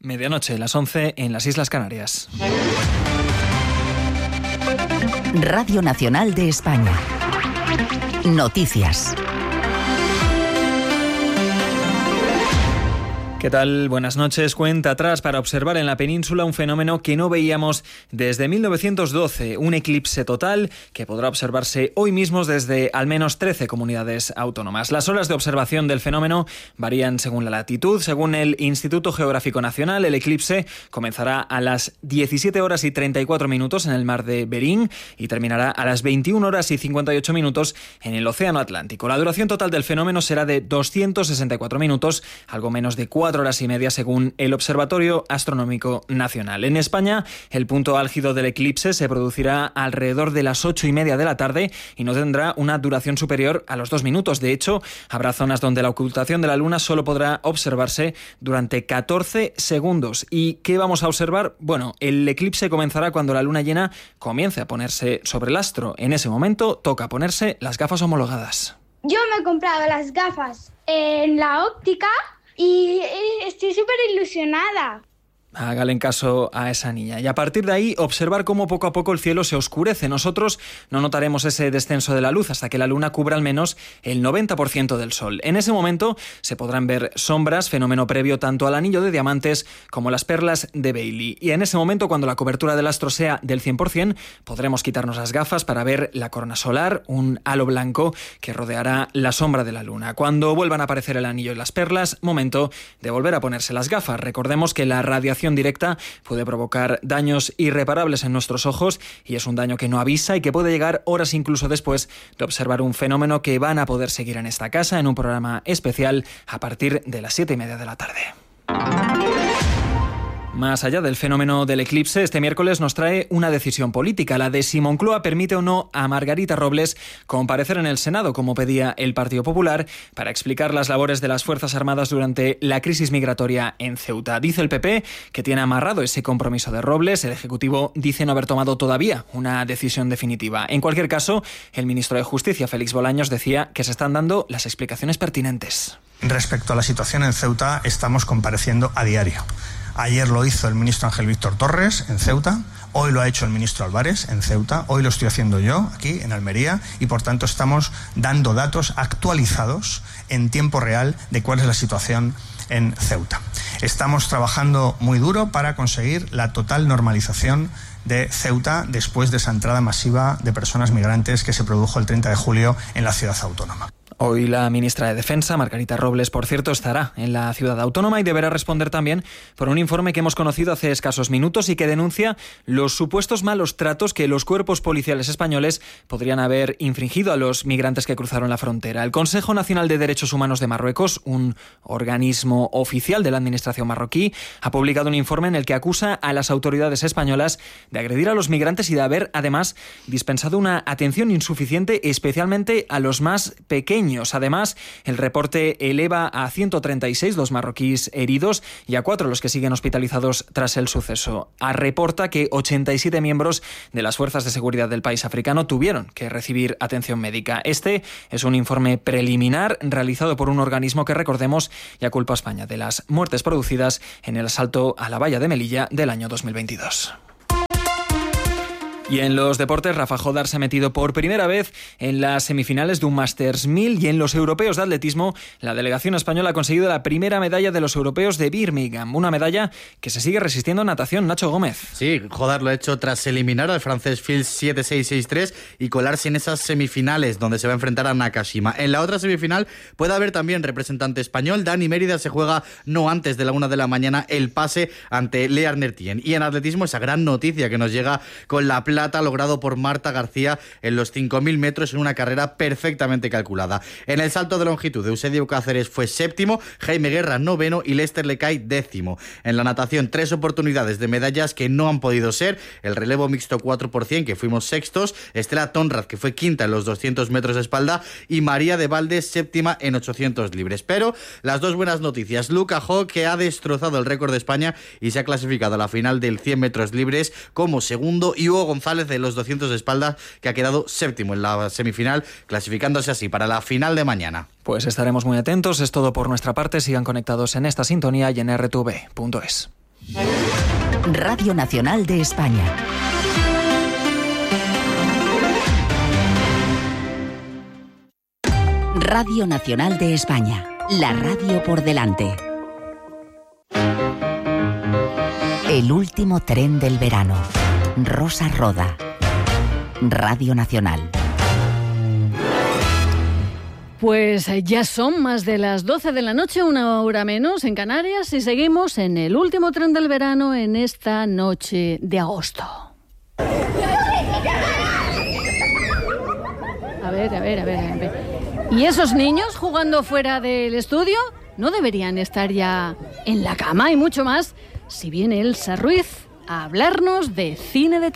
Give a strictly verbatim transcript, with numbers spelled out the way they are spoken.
Medianoche, las once en las Islas Canarias. Radio Nacional de España. Noticias. ¿Qué tal? Buenas noches. Cuenta atrás para observar en la península un fenómeno que no veíamos desde mil novecientos doce, un eclipse total que podrá observarse hoy mismo desde al menos trece comunidades autónomas. Las horas de observación del fenómeno varían según la latitud. Según el Instituto Geográfico Nacional, el eclipse comenzará a las diecisiete horas y treinta y cuatro minutos en el mar de Bering y terminará a las veintiuna horas y cincuenta y ocho minutos en el Océano Atlántico. La duración total del fenómeno será de doscientos sesenta y cuatro minutos, algo menos de cuatro horas y media según el Observatorio Astronómico Nacional. En España, el punto álgido del eclipse se producirá alrededor de las ocho y media de la tarde y no tendrá una duración superior a los dos minutos. De hecho, habrá zonas donde la ocultación de la luna solo podrá observarse durante catorce segundos. ¿Y qué vamos a observar? Bueno, el eclipse comenzará cuando la luna llena comience a ponerse sobre el astro. En ese momento toca ponerse las gafas homologadas. Yo me he comprado las gafas en la óptica y estoy súper ilusionada. Hágale caso a esa niña. Y a partir de ahí, observar cómo poco a poco el cielo se oscurece. Nosotros no notaremos ese descenso de la luz hasta que la luna cubra al menos el noventa por ciento del sol. En ese momento se podrán ver sombras, fenómeno previo tanto al anillo de diamantes como las perlas de Bailey. Y en ese momento, cuando la cobertura del astro sea del cien por ciento, podremos quitarnos las gafas para ver la corona solar, un halo blanco que rodeará la sombra de la luna. Cuando vuelvan a aparecer el anillo y las perlas, momento de volver a ponerse las gafas. Recordemos que la radiación directa puede provocar daños irreparables en nuestros ojos y es un daño que no avisa y que puede llegar horas incluso después de observar un fenómeno que van a poder seguir en esta casa en un programa especial a partir de las siete y media de la tarde. Más allá del fenómeno del eclipse, este miércoles nos trae una decisión política, la de si Moncloa permite o no a Margarita Robles comparecer en el Senado, como pedía el Partido Popular, para explicar las labores de las Fuerzas Armadas durante la crisis migratoria en Ceuta. Dice el P P que tiene amarrado ese compromiso de Robles. El Ejecutivo dice no haber tomado todavía una decisión definitiva. En cualquier caso, el ministro de Justicia, Félix Bolaños, decía que se están dando las explicaciones pertinentes. Respecto a la situación en Ceuta, estamos compareciendo a diario. Ayer lo hizo el ministro Ángel Víctor Torres en Ceuta, hoy lo ha hecho el ministro Álvarez en Ceuta, hoy lo estoy haciendo yo aquí en Almería y por tanto estamos dando datos actualizados en tiempo real de cuál es la situación en Ceuta. Estamos trabajando muy duro para conseguir la total normalización de Ceuta después de esa entrada masiva de personas migrantes que se produjo el treinta de julio en la ciudad autónoma. Hoy la ministra de Defensa, Margarita Robles, por cierto, estará en la ciudad autónoma y deberá responder también por un informe que hemos conocido hace escasos minutos y que denuncia los supuestos malos tratos que los cuerpos policiales españoles podrían haber infringido a los migrantes que cruzaron la frontera. El Consejo Nacional de Derechos Humanos de Marruecos, un organismo oficial de la administración marroquí, ha publicado un informe en el que acusa a las autoridades españolas de agredir a los migrantes y de haber, además, dispensado una atención insuficiente, especialmente a los más pequeños. Además, el reporte eleva a ciento treinta y seis los marroquíes heridos y a cuatro los que siguen hospitalizados tras el suceso. A reporta que ochenta y siete miembros de las fuerzas de seguridad del país africano tuvieron que recibir atención médica. Este es un informe preliminar realizado por un organismo que, recordemos, ya culpa a España de las muertes producidas en el asalto a la valla de Melilla del año dos mil veintidós. Y en los deportes, Rafa Jodar se ha metido por primera vez en las semifinales de un Masters mil y en los europeos de atletismo la delegación española ha conseguido la primera medalla de los europeos de Birmingham, una medalla que se sigue resistiendo en natación. Nacho Gómez. Sí, Jodar lo ha hecho tras eliminar al francés Fils siete seis seis tres y colarse en esas semifinales donde se va a enfrentar a Nakashima. En la otra semifinal puede haber también representante español. Dani Mérida se juega no antes de la una de la mañana el pase ante Lea Arnertien. Y en atletismo esa gran noticia que nos llega con la plata logrado por Marta García en los cinco mil metros en una carrera perfectamente calculada. En el salto de longitud, Eusebio Cáceres fue séptimo, Jaime Guerra noveno y Lester Lecay décimo. En la natación, tres oportunidades de medallas que no han podido ser: el relevo mixto cuatro por cien, que fuimos sextos, Estela Tonrad, que fue quinta en los doscientos metros de espalda, y María de Valdes séptima en ochocientos libres. Pero las dos buenas noticias: Luca Ho, que ha destrozado el récord de España y se ha clasificado a la final del cien metros libres como segundo, y Hugo González de los doscientos de espalda, que ha quedado séptimo en la semifinal, clasificándose así para la final de mañana. Pues estaremos muy atentos. Es todo por nuestra parte. Sigan conectados en esta sintonía y en erre te ve punto es. Radio Nacional de España. Radio Nacional de España. La radio por delante. El último tren del verano. Rosa Roda. Radio Nacional. Pues ya son más de las doce de la noche, una hora menos en Canarias, y seguimos en el último tren del verano en esta noche de agosto. A ver, a ver, a ver, a ver. ¿Y esos niños jugando fuera del estudio? ¿No deberían estar ya en la cama y mucho más si viene Elsa Ruiz a hablarnos de cine de